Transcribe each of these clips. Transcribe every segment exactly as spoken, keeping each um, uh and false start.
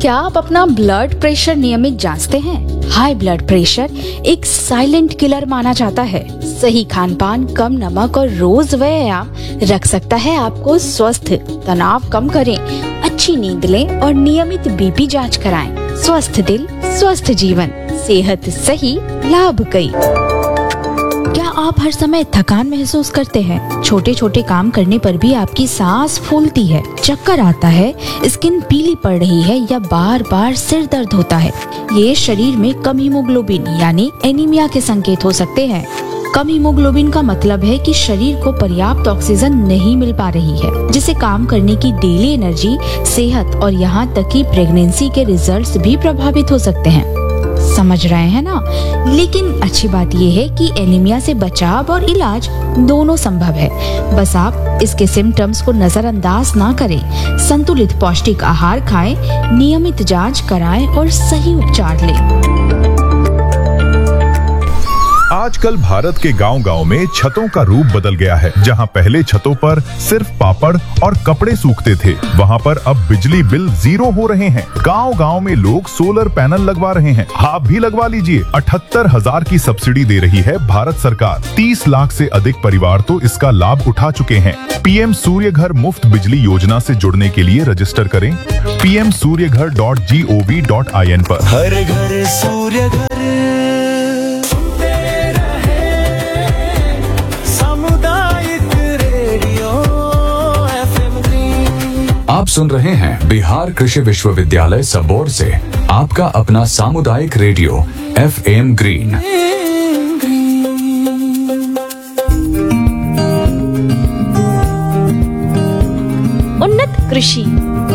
क्या आप अपना ब्लड प्रेशर नियमित जांचते हैं? हाई ब्लड प्रेशर एक साइलेंट किलर माना जाता है। सही खान पान, कम नमक और रोज व्यायाम रख सकता है आपको स्वस्थ। तनाव कम करें, अच्छी नींद लें और नियमित बीपी जांच कराएं। स्वस्थ दिल, स्वस्थ जीवन, सेहत सही, लाभ कई। क्या आप हर समय थकान महसूस करते हैं? छोटे छोटे काम करने पर भी आपकी सांस फूलती है, चक्कर आता है, स्किन पीली पड़ रही है या बार बार सिर दर्द होता है? ये शरीर में कम हीमोग्लोबिन यानी एनीमिया के संकेत हो सकते हैं। कम हीमोग्लोबिन का मतलब है कि शरीर को पर्याप्त ऑक्सीजन नहीं मिल पा रही है, जिससे काम करने की डेली एनर्जी, सेहत और यहाँ तक कि प्रेगनेंसी के रिजल्ट्स भी प्रभावित हो सकते हैं। समझ रहे हैं ना? लेकिन अच्छी बात यह है कि एनीमिया से बचाव और इलाज दोनों संभव है। बस आप इसके सिम्टम्स को नजरअंदाज ना करें। संतुलित पौष्टिक आहार खाएं, नियमित जांच कराएं और सही उपचार लें। आजकल भारत के गांव-गांव में छतों का रूप बदल गया है। जहां पहले छतों पर सिर्फ पापड़ और कपड़े सूखते थे, वहां पर अब बिजली बिल जीरो हो रहे हैं। गांव-गांव में लोग सोलर पैनल लगवा रहे हैं। आप भी लगवा लीजिए। अठहत्तर हजार की सब्सिडी दे रही है भारत सरकार। तीस लाख से अधिक परिवार तो इसका लाभ उठा चुके हैं। पीएम सूर्य घर मुफ्त बिजली योजना से जुड़ने के लिए रजिस्टर करें पी एम सूर्य घर dot G O V dot I N पर। हर घर सूर्य घर, आप सुन रहे हैं बिहार कृषि विश्वविद्यालय सबौर से आपका अपना सामुदायिक रेडियो एफ एम ग्रीन। उन्नत कृषि।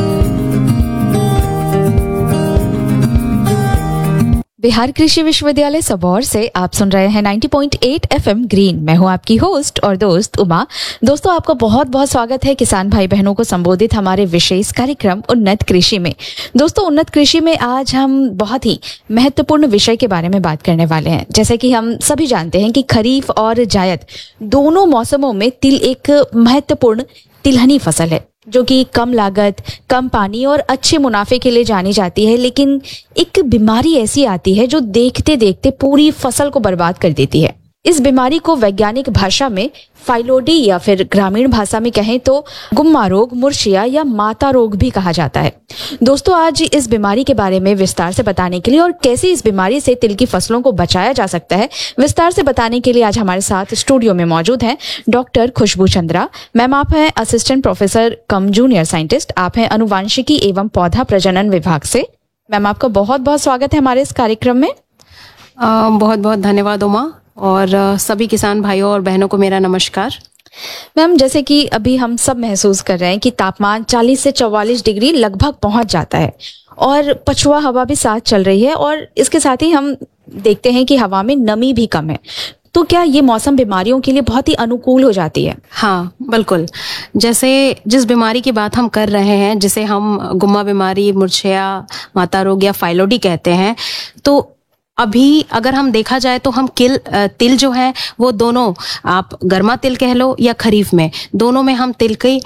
बिहार कृषि विश्वविद्यालय सबौर से आप सुन रहे हैं नब्बे पॉइंट आठ एफएम ग्रीन। मैं हूं आपकी होस्ट और दोस्त उमा। दोस्तों, आपका बहुत बहुत स्वागत है किसान भाई बहनों को संबोधित हमारे विशेष कार्यक्रम उन्नत कृषि में। दोस्तों, उन्नत कृषि में आज हम बहुत ही महत्वपूर्ण विषय के बारे में बात करने वाले हैं। जैसे कि हम सभी जानते हैं कि खरीफ और जायद दोनों मौसमों में तिल एक महत्वपूर्ण तिलहनी फसल है, जो कि कम लागत, कम पानी और अच्छे मुनाफे के लिए जानी जाती है। लेकिन एक बीमारी ऐसी आती है जो देखते देखते पूरी फसल को बर्बाद कर देती है। इस बीमारी को वैज्ञानिक भाषा में फाइलोडी या फिर ग्रामीण भाषा में कहें तो गुम्मा रोग, मुर्शिया या माता रोग भी कहा जाता है। दोस्तों, आज इस बीमारी के बारे में विस्तार से बताने के लिए और कैसे इस बीमारी से तिल की फसलों को बचाया जा सकता है, विस्तार से बताने के लिए आज हमारे साथ स्टूडियो में मौजूद हैं डॉक्टर खुशबू चंद्रा। मैम, आप हैं असिस्टेंट प्रोफेसर कम जूनियर साइंटिस्ट, आप हैं अनुवांशिकी एवं पौधा प्रजनन विभाग से। मैम, आपका बहुत बहुत स्वागत है हमारे इस कार्यक्रम में। आ, बहुत बहुत धन्यवाद उमा, और सभी किसान भाइयों और बहनों को मेरा नमस्कार। मैम, जैसे कि अभी हम सब महसूस कर रहे हैं कि तापमान चालीस से चौवालीस डिग्री लगभग पहुंच जाता है और पछुआ हवा भी साथ चल रही है, और इसके साथ ही हम देखते हैं कि हवा में नमी भी कम है। तो क्या ये मौसम बीमारियों के लिए बहुत ही अनुकूल हो जाती है? हाँ, बिल्कुल। जैसे जिस बीमारी की बात हम कर रहे हैं, जिसे हम गुम्मा बीमारी, मुर्शिया, माता रोग या फाइलोडी कहते हैं, तो अभी अगर हम देखा जाए तो हम किल तिल जो है वो दोनों, आप गर्मा तिल कह लो या खरीफ में, दोनों में हम तिल की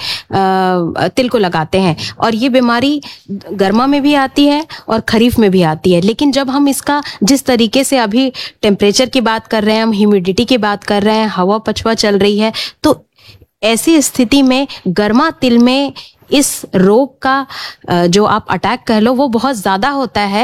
तिल को लगाते हैं। और ये बीमारी गर्मा में भी आती है और खरीफ में भी आती है। लेकिन जब हम इसका जिस तरीके से अभी टेम्परेचर की बात कर रहे हैं, हम ह्यूमिडिटी की बात कर रहे हैं, हवा पछुआ चल रही है, तो ऐसी स्थिति में गर्मा तिल में इस रोग का जो आप अटैक कह लो वो बहुत ज्यादा होता है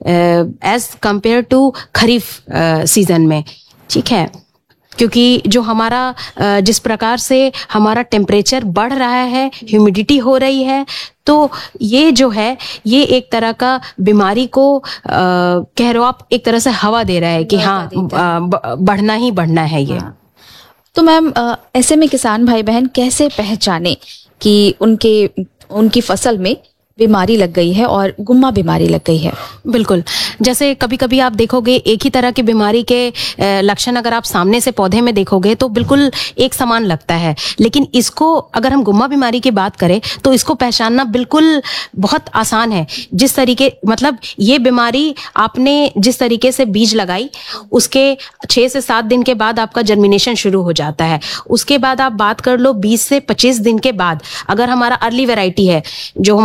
as compare to kharif season में। ठीक है, क्योंकि जो हमारा जिस प्रकार से हमारा टेम्परेचर बढ़ रहा है, ह्यूमिडिटी हो रही है, तो ये जो है ये एक तरह का बीमारी को आ, कह रहे हो आप, एक तरह से हवा दे रहा है कि हाँ बढ़ना ही बढ़ना है ये। हाँ। तो मैम, ऐसे में किसान भाई बहन कैसे पहचाने कि उनके उनकी फसल में बीमारी लग गई है और गुम्मा बीमारी लग गई है? बिल्कुल, जैसे कभी कभी आप देखोगे एक ही तरह की बीमारी के लक्षण अगर आप सामने से पौधे में देखोगे तो बिल्कुल एक समान लगता है, लेकिन इसको अगर हम गुम्मा बीमारी की बात करें तो इसको पहचानना बिल्कुल बहुत आसान है। जिस तरीके, मतलब ये बीमारी आपने जिस तरीके से बीज लगाई उसके छः से सात दिन के बाद आपका जर्मिनेशन शुरू हो जाता है। उसके बाद आप बात कर लो बीस से पच्चीस दिन के बाद, अगर हमारा अर्ली वैरायटी है, जो हमारा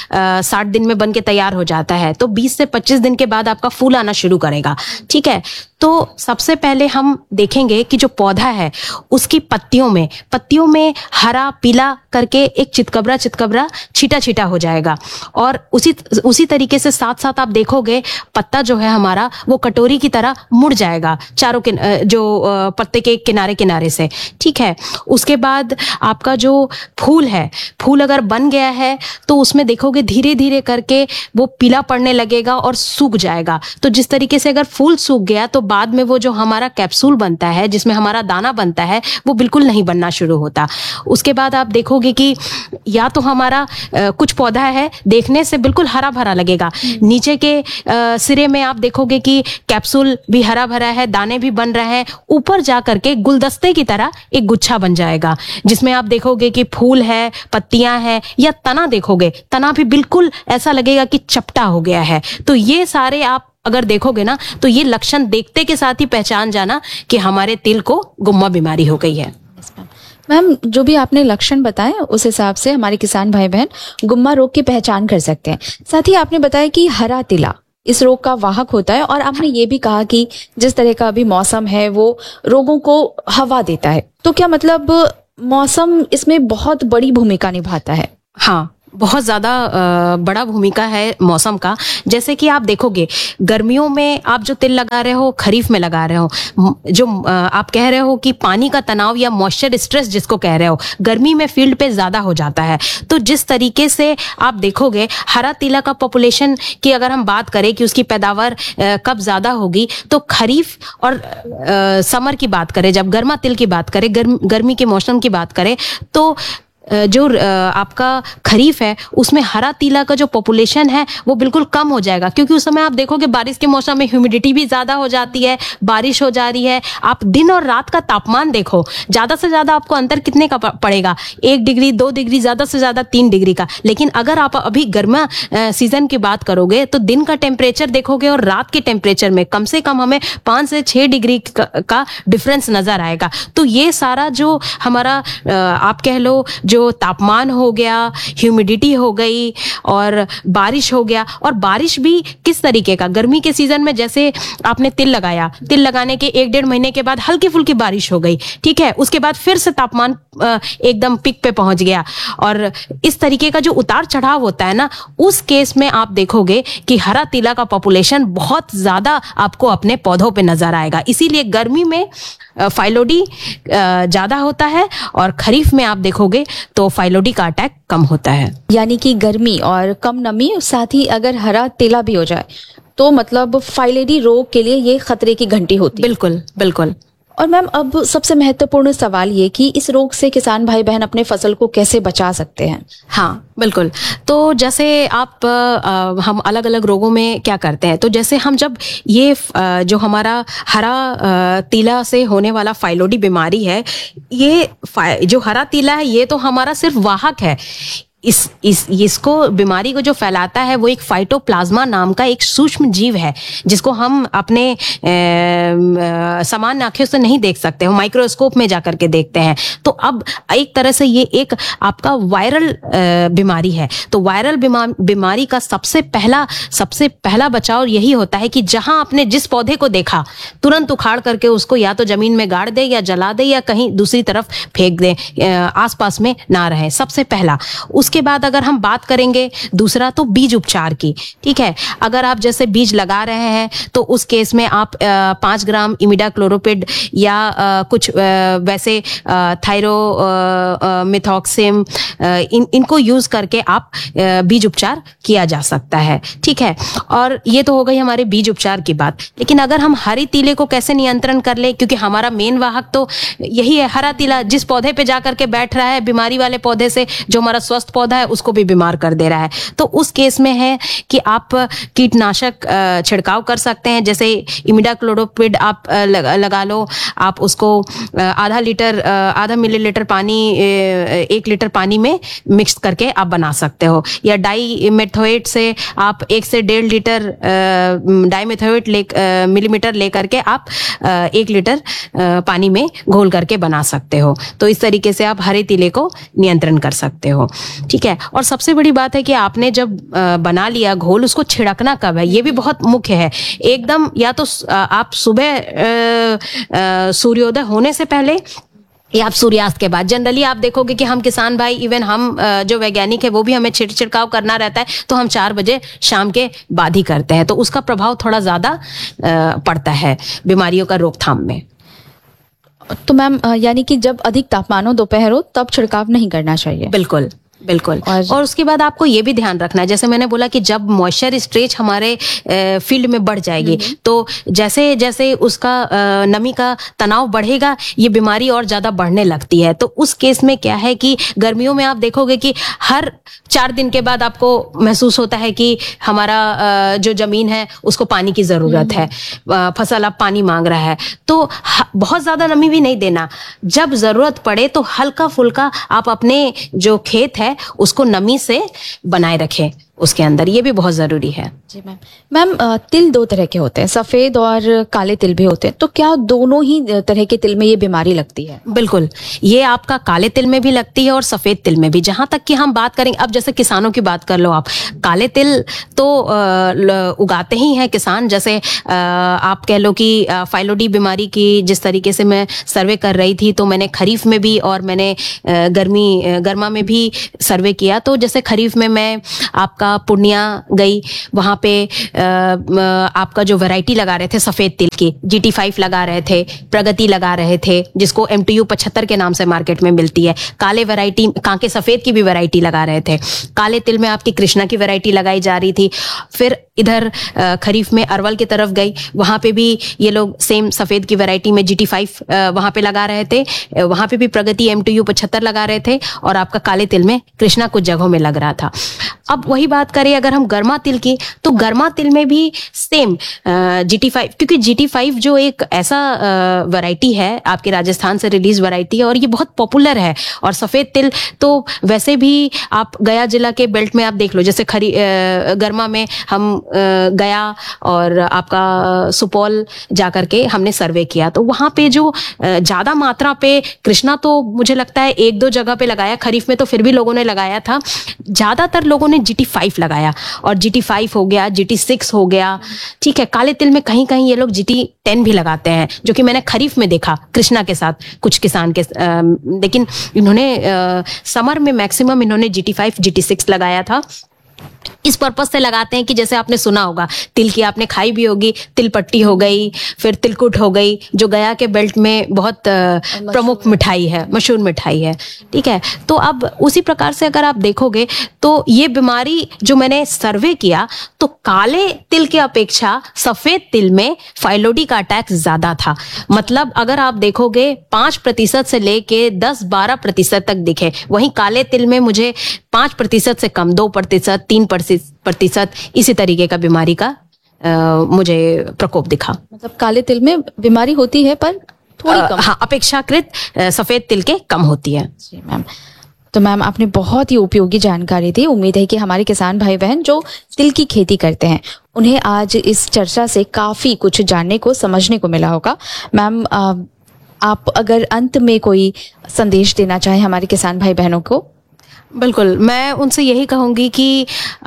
साठ दिन में बन के तैयार हो जाता है, तो बीस से पच्चीस दिन के बाद आपका फूल आना शुरू करेगा। ठीक है, तो सबसे पहले हम देखेंगे कि जो पौधा है उसकी पत्तियों में पत्तियों में हरा पीला करके एक चितकबरा चितकबरा छीटा छीटा हो जाएगा, और उसी उसी तरीके से साथ साथ आप देखोगे पत्ता जो है हमारा वो कटोरी की तरह मुड़ जाएगा चारों के जो पत्ते के किनारे किनारे से। ठीक है, उसके बाद आपका जो फूल है, फूल अगर बन गया है तो उसमें देखोगे धीरे धीरे करके वो पीला पड़ने लगेगा और सूख जाएगा। तो जिस तरीके से अगर फूल सूख गया तो बाद में वो जो हमारा कैप्सूल बनता है जिसमें हमारा दाना बनता है वो बिल्कुल नहीं बनना शुरू होता। उसके बाद आप देखोगे कि या तो हमारा आ, कुछ पौधा है देखने से बिल्कुल हरा भरा लगेगा, नीचे के आ, सिरे में आप देखोगे कि कैप्सूल भी हरा भरा है, दाने भी बन रहे हैं, ऊपर जा करके गुलदस्ते की तरह एक गुच्छा बन जाएगा जिसमें आप देखोगे कि फूल है, पत्तियां हैं, या तना देखोगे, तना भी बिल्कुल ऐसा लगेगा कि चपटा हो गया है। तो ये सारे आप अगर देखोगे ना तो ये लक्षण देखते के साथ ही पहचान जाना कि हमारे तिल को गुम्मा बीमारी हो गई है। मैम, जो भी आपने लक्षण बताए उस हिसाब से हमारे किसान भाई बहन गुम्मा रोग की पहचान कर सकते हैं। साथ ही आपने बताया कि हरा तिला इस रोग का वाहक होता है, और आपने ये भी कहा कि जिस तरह का अभी मौसम है वो रोगों को हवा देता है, तो क्या मतलब मौसम इसमें बहुत बड़ी भूमिका निभाता है? हाँ, बहुत ज्यादा बड़ा भूमिका है मौसम का। जैसे कि आप देखोगे गर्मियों में आप जो तिल लगा रहे हो, खरीफ में लगा रहे हो, जो आप कह रहे हो कि पानी का तनाव या मॉइस्चर स्ट्रेस जिसको कह रहे हो, गर्मी में फील्ड पे ज्यादा हो जाता है। तो जिस तरीके से आप देखोगे हरा तिला का पॉपुलेशन की अगर हम बात करें कि उसकी पैदावार कब ज्यादा होगी, तो खरीफ और आ, समर की बात करें, जब गर्मा तिल की बात करें, गर्म, गर्मी के मौसम की बात करें, तो जो आपका खरीफ है उसमें हरा तीला का जो पॉपुलेशन है वो बिल्कुल कम हो जाएगा, क्योंकि उस समय आप देखोगे बारिश के मौसम में ह्यूमिडिटी भी ज्यादा हो जाती है, बारिश हो जा रही है। आप दिन और रात का तापमान देखो, ज्यादा से ज्यादा आपको अंतर कितने का पड़ेगा, एक डिग्री दो डिग्री, ज्यादा से ज्यादा तीन डिग्री का। लेकिन अगर आप अभी गर्मा सीजन की बात करोगे तो दिन का टेम्परेचर देखोगे और रात के टेम्परेचर में कम से कम हमें पांच से छह डिग्री का डिफरेंस नजर आएगा। तो ये सारा जो हमारा आप कह लो जो तापमान हो गया, ह्यूमिडिटी हो गई और बारिश हो गया, और बारिश भी किस तरीके का, गर्मी के सीजन में जैसे आपने तिल लगाया, तिल लगाने के एक डेढ़ महीने के बाद हल्की फुल्की बारिश हो गई, ठीक है, उसके बाद फिर से तापमान एकदम पिक पे पहुंच गया, और इस तरीके का जो उतार चढ़ाव होता है ना, उस केस में आप देखोगे कि हरा तिला का पॉपुलेशन बहुत ज्यादा आपको अपने पौधों पे नजर आएगा। इसीलिए गर्मी में फाइलोडी ज्यादा होता है और खरीफ में आप देखोगे तो फाइलोडी का अटैक कम होता है। यानी कि गर्मी और कम नमी, साथ ही अगर हरा तिला भी हो जाए तो मतलब फाइलेडी रोग के लिए ये खतरे की घंटी होती है। बिल्कुल बिल्कुल। और मैम, अब सबसे महत्वपूर्ण सवाल ये कि इस रोग से किसान भाई बहन अपने फसल को कैसे बचा सकते हैं? हाँ बिल्कुल। तो जैसे आप आ, हम अलग अलग रोगों में क्या करते हैं, तो जैसे हम जब ये आ, जो हमारा हरा आ, तीला से होने वाला फाइलोडी बीमारी है, ये जो हरा तीला है ये तो हमारा सिर्फ वाहक है। इस इस इसको बीमारी को जो फैलाता है वो एक फाइटोप्लाज्मा नाम का एक सूक्ष्म जीव है, जिसको हम अपने सामान्य आंखों से नहीं देख सकते, हम माइक्रोस्कोप में जाकर के देखते हैं। तो अब एक तरह से ये एक आपका वायरल बीमारी है। तो वायरल बीमारी का सबसे पहला सबसे पहला बचाव यही होता है कि जहां आपने जिस पौधे को देखा तुरंत उखाड़ करके उसको या तो जमीन में गाड़ दे या जला दे या कहीं दूसरी तरफ फेंक दे, आसपास में ना रहे, सबसे पहला। उसके बाद अगर हम बात करेंगे दूसरा तो बीज उपचार की, ठीक है, अगर आप जैसे बीज लगा रहे हैं तो उस केस में आप पांच ग्राम इमिडाक्लोरोपिड या आ, कुछ आ, वैसे थायरो मिथॉक्सिम इन इनको यूज करके आप आ, बीज उपचार किया जा सकता है, ठीक है। और ये तो हो गई हमारे बीज उपचार की बात। लेकिन अगर हम हरी तीले को कैसे नियंत्रण कर ले, क्योंकि हमारा मेन वाहक तो यही है, हरा तीला जिस पौधे पे जाकर के बैठ रहा है बीमारी वाले पौधे से, जो हमारा स्वस्थ पौधा है उसको भी बीमार कर दे रहा है। तो उस केस में है कि आप कीटनाशक छिड़काव कर सकते हैं, जैसे इमिडाक्लोरोपिड आप लगा लो, आप उसको आधा लीटर आधा मिलीलीटर पानी एक लीटर पानी में मिक्स करके आप बना सकते हो, या डाईमेथोएट से आप एक से डेढ़ लीटर डाईमेथोएट ले मिलीमीटर लेकर के आप एक लीटर पानी में घोल करके बना सकते हो। तो इस तरीके से आप हरे तीले को नियंत्रण कर सकते हो, ठीक है। और सबसे बड़ी बात है कि आपने जब अ, बना लिया घोल, उसको छिड़कना कब है, ये भी बहुत मुख्य है। एकदम या तो स- अ, आप सुबह अ, अ, सूर्योदय होने से पहले या आप सूर्यास्त के बाद। जनरली आप देखोगे कि हम किसान भाई, इवन हम अ, जो वैज्ञानिक है वो भी, हमें छिड़ छिड़काव करना रहता है तो हम चार बजे शाम के बाद ही करते हैं, तो उसका प्रभाव थोड़ा ज्यादा अ, पड़ता है बीमारियों का रोकथाम में। तो मैम अ, यानी कि जब अधिक तापमान हो, दोपहर हो, तब छिड़काव नहीं करना चाहिए। बिल्कुल बिल्कुल। और- और उसके बाद आपको ये भी ध्यान रखना है, जैसे मैंने बोला कि जब मॉइस्चर स्ट्रेच हमारे फील्ड में बढ़ जाएगी, तो जैसे जैसे उसका अ, नमी का तनाव बढ़ेगा, ये बीमारी और ज्यादा बढ़ने लगती है। तो उस केस में क्या है कि गर्मियों में आप देखोगे कि हर चार दिन के बाद आपको महसूस होता है कि हमारा अ, जो जमीन है उसको पानी की जरूरत है, अ, फसल अब पानी मांग रहा है। तो ह- बहुत ज्यादा नमी भी नहीं देना, जब जरूरत पड़े तो हल्का फुल्का आप अपने जो खेत है उसको नमी से बनाए रखें उसके अंदर, ये भी बहुत जरूरी है। जी मैम। मैम अ, तिल दो तरह के होते हैं, सफेद और काले तिल भी होते हैं, तो क्या दोनों ही तरह के तिल में ये बीमारी लगती है? बिल्कुल, ये आपका काले तिल में भी लगती है और सफेद तिल में भी। जहां तक कि हम बात करेंगे, अब जैसे किसानों की बात कर लो आप, काले तिल तो अ, ल- उगाते ही हैं किसान। जैसे अ, आप कह लो कि अ, फाइलोडी बीमारी की जिस तरीके से मैं सर्वे कर रही थी, तो मैंने खरीफ में भी और मैंने अ, गर्मी अ, गर्मा में भी सर्वे किया। तो जैसे खरीफ में मैं आपका पूर्णिया गई, वहां पे अ, म, आपका जो वैरायटी लगा रहे थे सफेद तिल की, जी टी फाइव लगा रहे थे, प्रगति लगा रहे थे, जिसको एम टी यू पचहत्तर के नाम से मार्केट में मिलती है। काले वैरायटी, कांके सफेद की भी वैरायटी लगा रहे थे। काले तिल में आपकी कृष्णा की वैरायटी लगाई जा रही थी। फिर इधर अ, खरीफ में अरवल की तरफ गई, वहां पे भी ये लोग सेम सफेद की वैरायटी में जी टी फाइव वहां पे लगा रहे थे, अ, वहां पे भी प्रगति एम टी यू पचहत्तर लगा रहे थे, और आपका काले तिल में कृष्णा कुछ जगहों में लग रहा था। अब वही बात करें अगर हम गर्मा तिल की, तो गर्मा तिल में भी सेम जी टी फाइव, क्योंकि जी टी फाइव जो एक ऐसा वैरायटी है आपके राजस्थान से रिलीज वैरायटी है और ये बहुत पॉपुलर है। और सफेद तिल तो वैसे भी आप गया जिला के बेल्ट में आप देख लो, जैसे खरी अ, गर्मा में हम अ, गया और आपका सुपौल जाकर के हमने सर्वे किया, तो वहां पे जो अ, ज्यादा मात्रा पे कृष्णा, तो मुझे लगता है एक दो जगह पे लगाया, खरीफ में तो फिर भी लोगों ने लगाया था, ज्यादातर लोगों ने जी टी फाइव लगाया। और जी टी फाइव हो गया, जी टी सिक्स हो गया, ठीक है। काले तिल में कहीं कहीं ये लोग जी टी टेन भी लगाते हैं, जो कि मैंने खरीफ में देखा कृष्णा के साथ कुछ किसान के अ, लेकिन इन्होंने अ, समर में मैक्सिमम इन्होंने G T five G T six लगाया था। इस पर्पज से लगाते हैं कि जैसे आपने सुना होगा, तिल की आपने खाई भी होगी, तिल पट्टी हो गई, फिर तिलकुट हो गई, जो गया के बेल्ट में बहुत अ, प्रमुख मिठाई है, मशहूर मिठाई है, ठीक है। तो अब उसी प्रकार से अगर आप देखोगे तो ये बीमारी जो मैंने सर्वे किया, तो काले तिल की अपेक्षा सफेद तिल में फाइलोडी का अटैक ज्यादा था। मतलब अगर आप देखोगे पांच प्रतिशत से लेके दस बारह प्रतिशत तक दिखे, वहीं काले तिल में मुझे पांच प्रतिशत से कम, दो प्रतिशत तीन प्रतिशत इसी तरीके का बीमारी का आ, मुझे प्रकोप दिखा। मतलब काले तिल में बीमारी होती है पर थोड़ी अ, कम। हाँ, अपेक्षाकृत अ, सफेद तिल के कम होती है। जी मैम। तो मैम आपने बहुत ही उपयोगी जानकारी दी। उम्मीद है कि हमारे किसान भाई बहन जो तिल की खेती करते हैं, उन्हें आज इस चर्चा से काफी कुछ जानने को, समझने को मिला होगा। मैम अ, आप अगर अंत में कोई संदेश देना चाहें हमारे किसान भाई बहनों को? बिल्कुल, मैं उनसे यही कहूंगी कि आ,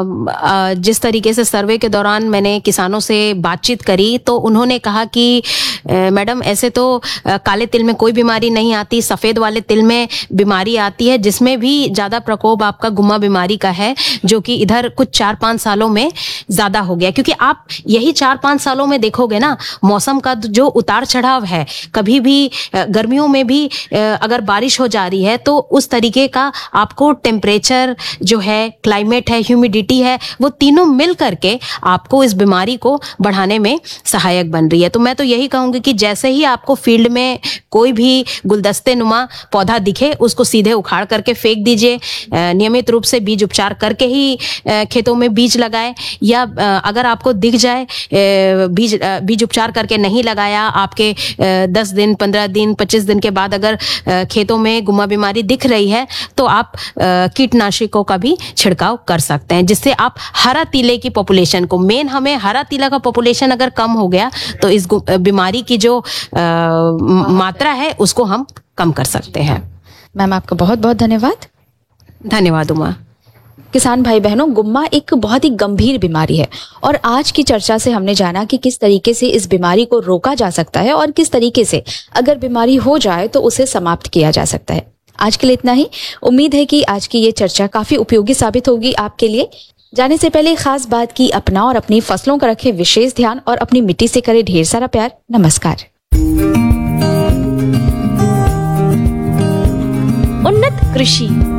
आ, जिस तरीके से सर्वे के दौरान मैंने किसानों से बातचीत करी, तो उन्होंने कहा कि मैडम ऐसे तो आ, काले तिल में कोई बीमारी नहीं आती, सफ़ेद वाले तिल में बीमारी आती है, जिसमें भी ज़्यादा प्रकोप आपका गुम्मा बीमारी का है, जो कि इधर कुछ चार पाँच सालों में ज़्यादा हो गया। क्योंकि आप यही चार पाँच सालों में देखोगे ना, मौसम का जो उतार चढ़ाव है, कभी भी गर्मियों में भी अगर बारिश हो जा रही है तो उस तरीके का आपको टेम्परेचर जो है, क्लाइमेट है, ह्यूमिडिटी है, वो तीनों मिल करके आपको इस बीमारी को बढ़ाने में सहायक बन रही है। तो मैं तो यही कहूंगी कि जैसे ही आपको फील्ड में कोई भी गुलदस्ते नुमा पौधा दिखे, उसको सीधे उखाड़ करके फेंक दीजिए। नियमित रूप से बीज उपचार करके ही खेतों में बीज लगाए, या अगर आपको दिख जाए बीज बीज उपचार करके नहीं लगाया, आपके दस दिन पंद्रह दिन पच्चीस दिन के बाद अगर खेतों में गुम्मा बीमारी दिख रही है, तो आप कीटनाशकों का भी छिड़काव कर सकते हैं, जिससे आप हरा तीले की पॉपुलेशन को, मेन हमें हरा तीला का पॉपुलेशन अगर कम हो गया तो इस बीमारी की जो मात्रा है उसको हम कम कर सकते हैं। मैम आपका बहुत बहुत धन्यवाद। धन्यवाद उमा। किसान भाई बहनों, गुम्मा एक बहुत ही गंभीर बीमारी है और आज की चर्चा से हमने जाना कि किस तरीके से इस बीमारी को रोका जा सकता है और किस तरीके से अगर बीमारी हो जाए तो उसे समाप्त किया जा सकता है। आज के लिए इतना ही। उम्मीद है कि आज की ये चर्चा काफी उपयोगी साबित होगी आपके लिए। जाने से पहले खास बात की अपना और अपनी फसलों का रखें विशेष ध्यान और अपनी मिट्टी से करें ढेर सारा प्यार। नमस्कार। उन्नत कृषि